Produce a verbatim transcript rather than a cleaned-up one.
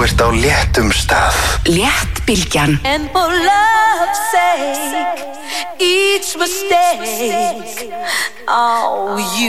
ert á léttum stað. Léttbylgjan. And for love's sake, each mistake, oh, you